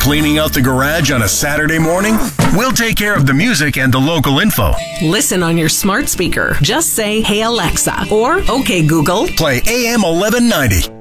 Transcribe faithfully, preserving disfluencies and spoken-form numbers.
Cleaning out the garage on a Saturday morning? We'll take care of the music and the local info. Listen on your smart speaker. Just say, "Hey Alexa," or "Okay Google." Play A M eleven ninety.